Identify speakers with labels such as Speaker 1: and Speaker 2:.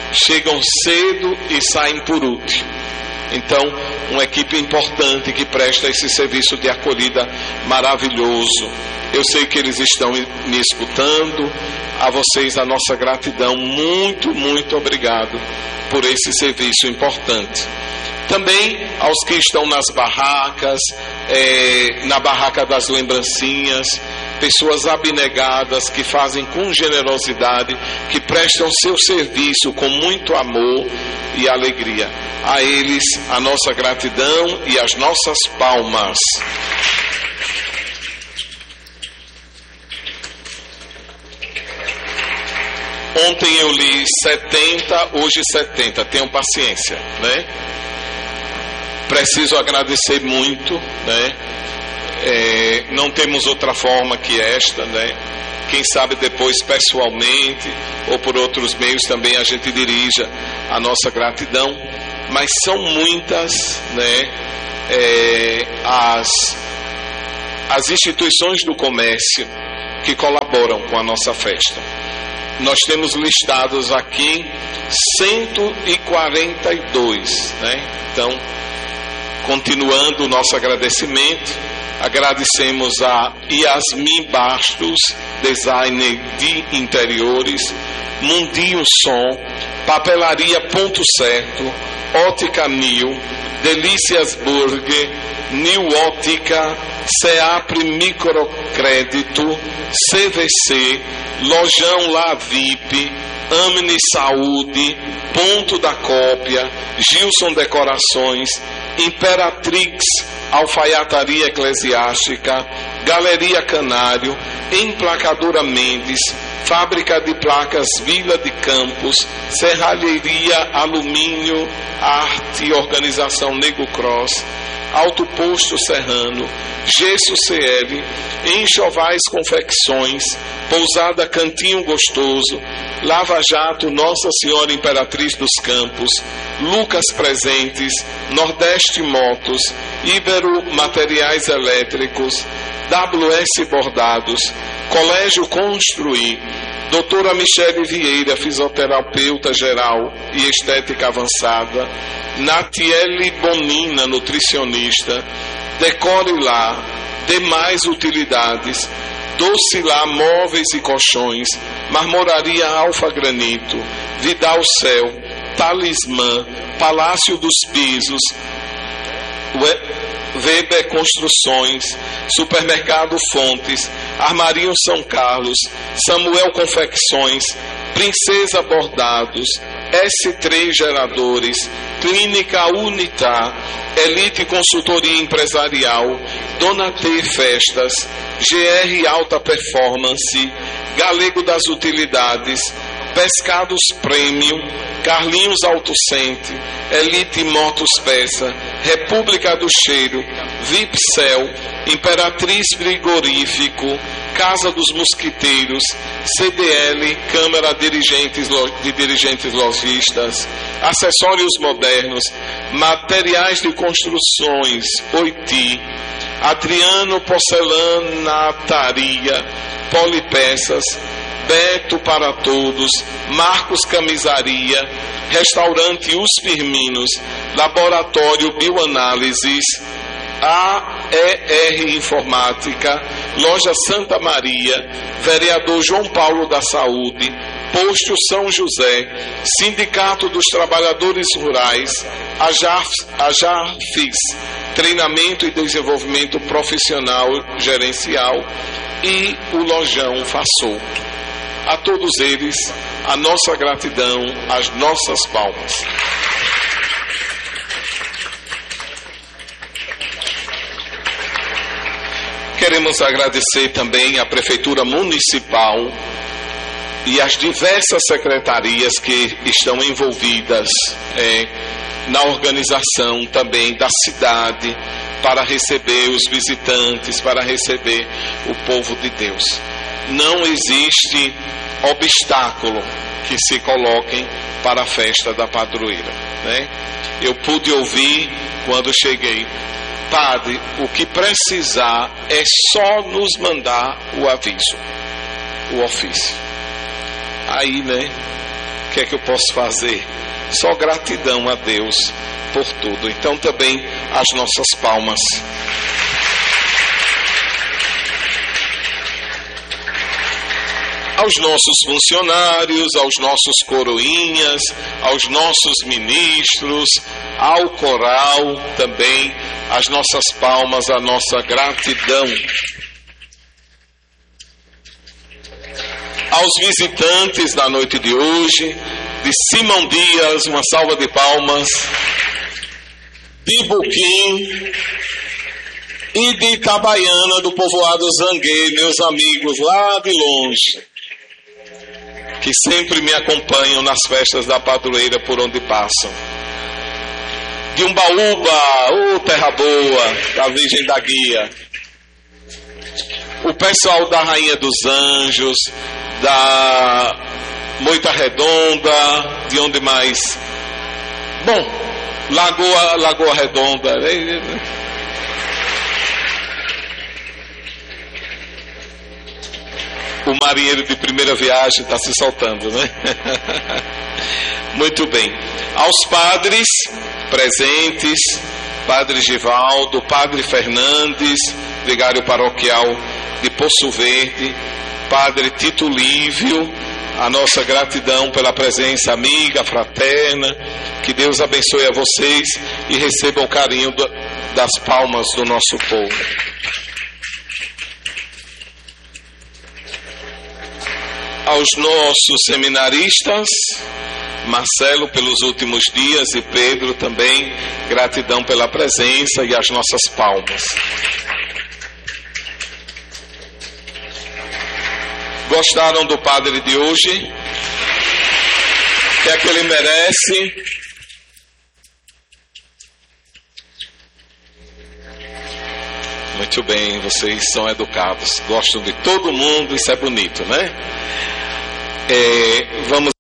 Speaker 1: chegam cedo e saem por último. Então, uma equipe importante que presta esse serviço de acolhida maravilhoso. Eu sei que eles estão me escutando. A vocês a nossa gratidão. Muito, muito obrigado por esse serviço importante. Também aos que estão nas barracas, na barraca das lembrancinhas, pessoas abnegadas que fazem com generosidade, que prestam seu serviço com muito amor e alegria. A eles a nossa gratidão e as nossas palmas. Ontem eu li 70, hoje 70. Tenham paciência, né? Preciso agradecer muito, né? Não temos outra forma que esta, né? Quem sabe depois pessoalmente ou por outros meios também a gente dirija a nossa gratidão. Mas são muitas, né? As instituições do comércio que colaboram com a nossa festa. Nós temos listados aqui 142, né? Então, continuando o nosso agradecimento, agradecemos a Yasmin Bastos, designer de interiores, Mundinho Som, Papelaria Ponto Certo, Ótica Nil, Delícias Burger, New Ótica, Ceapre Microcrédito, CVC, Lojão La VIP, Amni Saúde, Ponto da Cópia, Gilson Decorações, Imperatrix Alfaiataria Eclesiástica, Galeria Canário, Emplacadora Mendes, Fábrica de Placas Vila de Campos, Serralheria Alumínio, Arte e Organização Nego Cross, Alto Posto Serrano, Gesso CL, Enxovais Confecções, Pousada Cantinho Gostoso, Lava Jato Nossa Senhora Imperatriz dos Campos, Lucas Presentes, Nordeste Motos, Ibero Materiais Elétricos, WS Bordados, Colégio Construir, Doutora Michele Vieira, fisioterapeuta geral e estética avançada, Natiele Bonina, nutricionista, Decore Lá, Demais Utilidades, Doce Lá Móveis e Colchões, Marmoraria Alfa Granito, Vidal Céu, Talismã, Palácio dos Pisos, Weber Construções, Supermercado Fontes, Armarinho São Carlos, Samuel Confecções, Princesa Bordados, S3 Geradores, Clínica Unitar, Elite Consultoria Empresarial, Dona T Festas, GR Alta Performance, Galego das Utilidades, Pescados Premium, Carlinhos Autocente, Elite Motos Peça, República do Cheiro, Vipcel, Imperatriz Frigorífico, Casa dos Mosquiteiros, CDL, Câmara de Dirigentes Lojistas, Acessórios Modernos, Materiais de Construções, Oiti, Adriano Porcelanataria, Polipeças, Beto para Todos, Marcos Camisaria, Restaurante Os Firminos, Laboratório Bioanálises, AER Informática, Loja Santa Maria, Vereador João Paulo da Saúde, Posto São José, Sindicato dos Trabalhadores Rurais, AJARFIS, Treinamento e Desenvolvimento Profissional Gerencial e o Lojão Façouto. A todos eles, a nossa gratidão, as nossas palmas. Queremos agradecer também à Prefeitura Municipal e às diversas secretarias que estão envolvidas na organização também da cidade para receber os visitantes, para receber o povo de Deus. Não existe obstáculo que se coloquem para a festa da padroeira, né? Eu pude ouvir quando cheguei: Padre, o que precisar é só nos mandar o aviso, o ofício. Aí, né, O que é que eu posso fazer? Só gratidão a Deus por tudo. Então também as nossas palmas. Aos nossos funcionários, aos nossos coroinhas, aos nossos ministros, ao coral também, as nossas palmas, a nossa gratidão. Aos visitantes da noite de hoje, de Simão Dias, uma salva de palmas, de Buquim e de Itabaiana, do povoado Zanguê, meus amigos lá de longe, que sempre me acompanham nas festas da padroeira por onde passam. De Umbaúba, terra boa, da Virgem da Guia. O pessoal da Rainha dos Anjos, da Moita Redonda, de onde mais? Bom, Lagoa Redonda. O marinheiro de primeira viagem está se soltando, né? Muito bem. Aos padres presentes, Padre Givaldo, Padre Fernandes, vigário paroquial de Poço Verde, Padre Tito Lívio, a nossa gratidão pela presença amiga, fraterna. Que Deus abençoe a vocês e recebam o carinho das palmas do nosso povo. Aos nossos seminaristas, Marcelo pelos últimos dias e Pedro também, gratidão pela presença e as nossas palmas. Gostaram do padre de hoje? O que é que ele merece? Muito bem, vocês são educados, gostam de todo mundo, isso é bonito, né? Vamos